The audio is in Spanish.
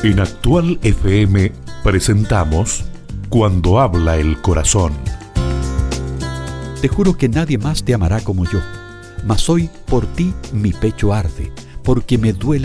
En Actual FM presentamos Cuando habla el corazón. Te juro que nadie más te amará como yo, mas hoy por ti mi pecho arde, porque me duele